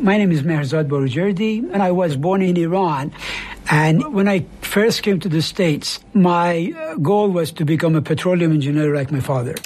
My name is Mehrzad Borujerdi, and I was born in Iran. And when I first came to the States, my goal was to become a petroleum engineer like my father.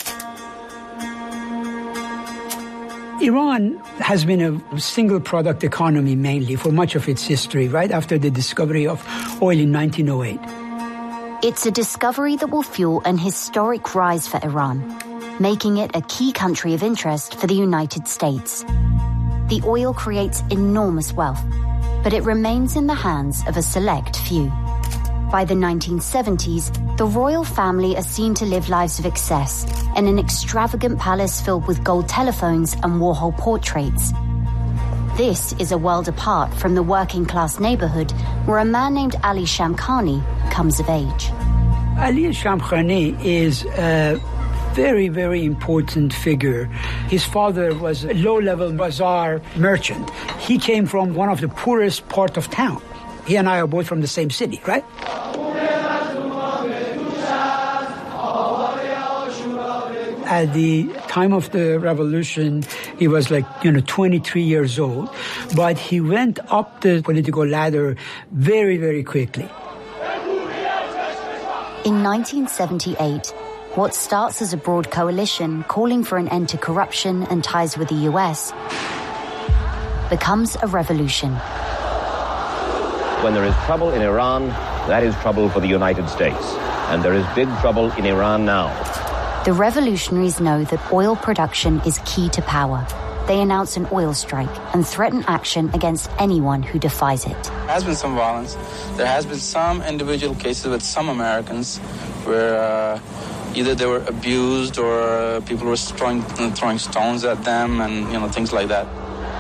Iran has been a single product economy mainly for much of its history, right after the discovery of oil in 1908. It's a discovery that will fuel an historic rise for Iran, making it a key country of interest for the United States. The oil creates enormous wealth, but it remains in the hands of a select few. By the 1970s, the royal family are seen to live lives of excess in an extravagant palace filled with gold telephones and Warhol portraits. This is a world apart from the working-class neighborhood where a man named Ali Shamkhani comes of age. Ali Shamkhani is a very, very important figure. His father was a low-level bazaar merchant. He came from one of the poorest part of town. He and I are both from the same city, right? At the time of the revolution, he was 23 years old, but he went up the political ladder very, very quickly. In 1978, what starts as a broad coalition calling for an end to corruption and ties with the US becomes a revolution. When there is trouble in Iran, that is trouble for the United States. And there is big trouble in Iran now. The revolutionaries know that oil production is key to power. They announce an oil strike and threaten action against anyone who defies it. There has been some violence. There has been some individual cases with some Americans where either they were abused or people were throwing stones at them and things like that.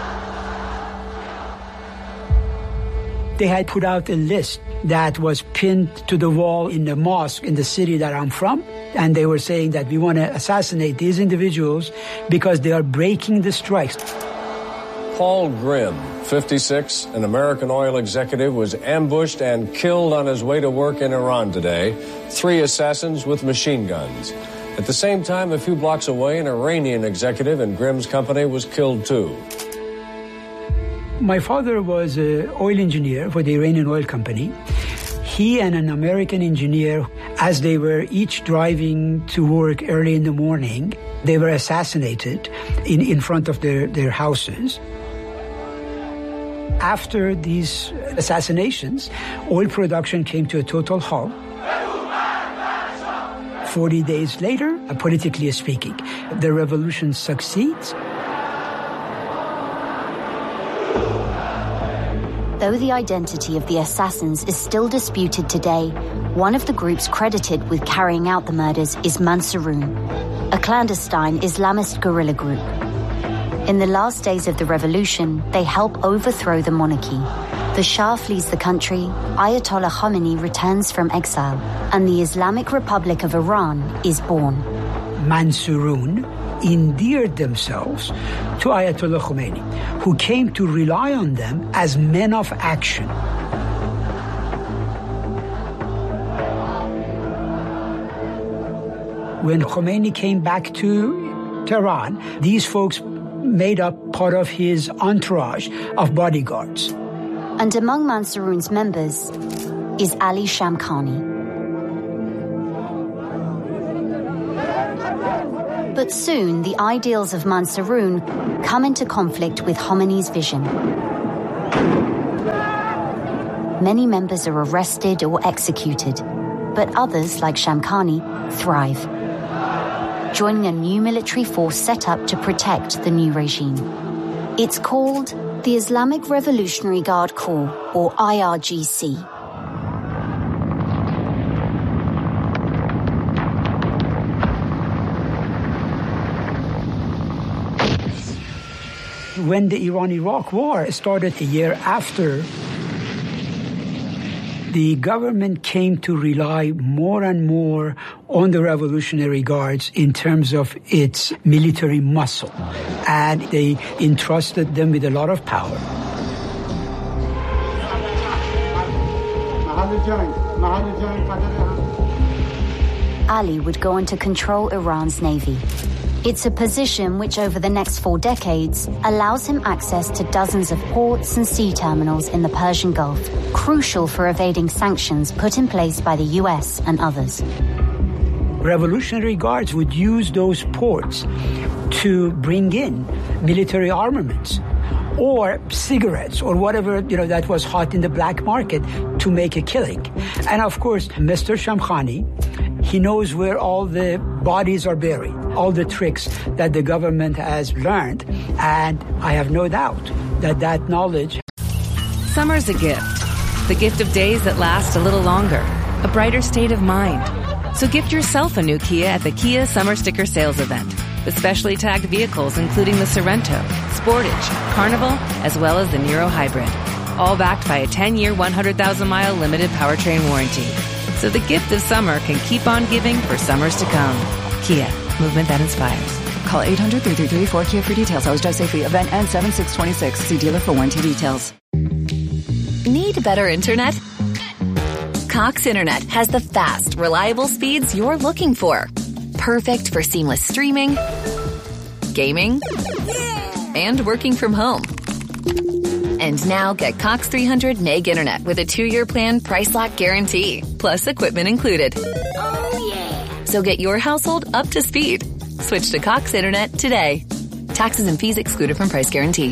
They had put out a list that was pinned to the wall in the mosque in the city that I'm from. And they were saying that we want to assassinate these individuals because they are breaking the strikes. Paul Grimm, 56, an American oil executive, was ambushed and killed on his way to work in Iran today. 3 assassins with machine guns. At the same time, a few blocks away, an Iranian executive in Grimm's company was killed too. My father was an oil engineer for the Iranian Oil Company. He and an American engineer, as they were each driving to work early in the morning, they were assassinated in front of their houses. After these assassinations, oil production came to a total halt. 40 days later, politically speaking, the revolution succeeds. Though the identity of the assassins is still disputed today, one of the groups credited with carrying out the murders is Mansuroon, a clandestine Islamist guerrilla group. In the last days of the revolution, they help overthrow the monarchy. The Shah flees the country, Ayatollah Khomeini returns from exile, and the Islamic Republic of Iran is born. Mansuroon endeared themselves to Ayatollah Khomeini, who came to rely on them as men of action. When Khomeini came back to Tehran, these folks made up part of his entourage of bodyguards. And among Mansuroon's members is Ali Shamkhani. But soon, the ideals of Mansuroon come into conflict with Khomeini's vision. Many members are arrested or executed, but others, like Shamkhani, thrive, joining a new military force set up to protect the new regime. It's called the Islamic Revolutionary Guard Corps, or IRGC. When the Iran-Iraq war started a year after, the government came to rely more and more on the Revolutionary Guards in terms of its military muscle, and they entrusted them with a lot of power. Ali would go on to control Iran's navy. It's a position which over the next 4 decades allows him access to dozens of ports and sea terminals in the Persian Gulf, crucial for evading sanctions put in place by the US and others. Revolutionary Guards would use those ports to bring in military armaments or cigarettes or whatever, that was hot in the black market to make a killing. And of course, Mr. Shamkhani, he knows where all the bodies are buried, all the tricks that the government has learned. And I have no doubt that knowledge. Summer's a gift. The gift of days that last a little longer. A brighter state of mind. So gift yourself a new Kia at the Kia Summer Sticker Sales Event. With specially tagged vehicles including the Sorento, Sportage, Carnival, as well as the Niro Hybrid. All backed by a 10-year, 100,000-mile limited powertrain warranty. So the gift of summer can keep on giving for summers to come. Kia, movement that inspires. Call 800-333-4KIA for details. Always drive safely. Event ends 7/6/26. See dealer for warranty details. Need better internet? Cox Internet has the fast, reliable speeds you're looking for. Perfect for seamless streaming, gaming, and working from home. And now get Cox 300 meg internet with a 2-year plan price lock guarantee, plus equipment included. Oh, yeah. So get your household up to speed. Switch to Cox Internet today. Taxes and fees excluded from price guarantee.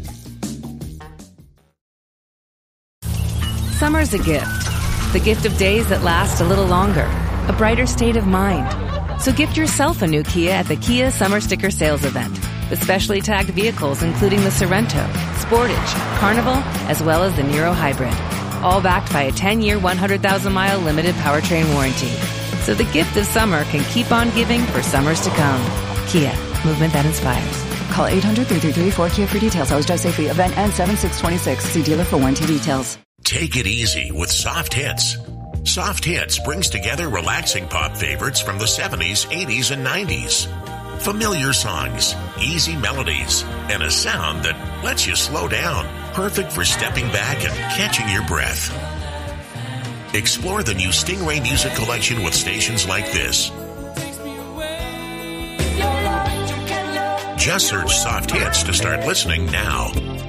Summer's a gift. The gift of days that last a little longer. A brighter state of mind. So gift yourself a new Kia at the Kia Summer Sticker Sales Event. With specially tagged vehicles including the Sorento, Sportage, Carnival, as well as the Niro Hybrid. All backed by a 10-year, 100,000-mile limited powertrain warranty. So the gift of summer can keep on giving for summers to come. Kia, movement that inspires. Call 800-333-4KIA for details. Always drive safely. Event ends 7/6/26. See dealer for warranty details. Take it easy with Soft Hits. Soft Hits brings together relaxing pop favorites from the 70s, 80s, and 90s. Familiar songs, easy melodies, and a sound that lets you slow down. Perfect for stepping back and catching your breath. Explore the new Stingray Music Collection with stations like this. Just search Soft Hits to start listening now.